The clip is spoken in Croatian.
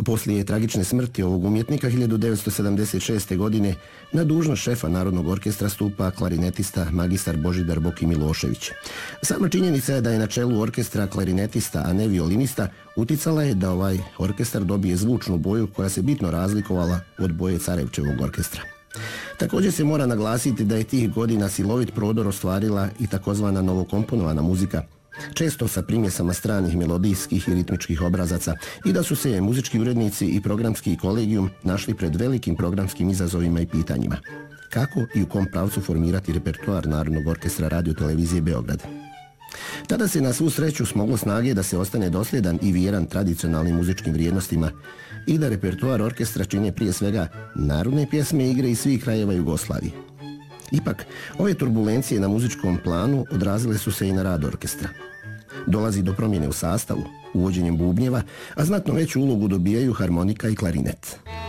Poslije tragične smrti ovog umjetnika 1976. godine na dužnost šefa Narodnog orkestra stupa klarinetista magistar Božidar Boki Milošević. Sama činjenica je da je na čelu orkestra klarinetista, a ne violinista, uticala je da ovaj orkestar dobije zvučnu boju koja se bitno razlikovala od boje Carevčevog orkestra. Također se mora naglasiti da je tih godina silovit prodor ostvarila i takozvana novokomponovana muzika, često sa primjesama stranih melodijskih i ritmičkih obrazaca, i da su se muzički urednici i programski kolegijum našli pred velikim programskim izazovima i pitanjima. Kako i u kom pravcu formirati repertoar Narodnog orkestra Radio-televizije Beograd? Tada se na svu sreću smoglo snage da se ostane dosljedan i vjeran tradicionalnim muzičkim vrijednostima i da repertoar orkestra čine prije svega narodne pjesme i igre iz svih krajeva Jugoslavije. Ipak, ove turbulencije na muzičkom planu odrazile su se i na rad orkestra. Dolazi do promjene u sastavu, uvođenjem bubnjeva, a znatno veću ulogu dobijaju harmonika i klarinet.